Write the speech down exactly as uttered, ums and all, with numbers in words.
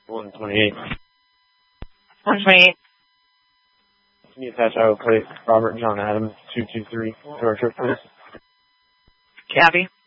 one twenty-eight. one twenty-eight. Can you attach Iowa plate Robert John Adams two two three to our trip, please? Copy.